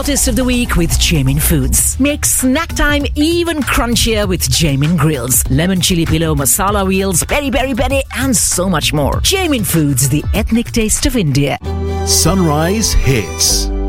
taste of the week with Jamin Foods. Make snack time even crunchier with Jamin Grills, lemon chili pillow, masala wheels, peri peri peri, and so much more. Jamin Foods, the ethnic taste of India. Sunrise Hits.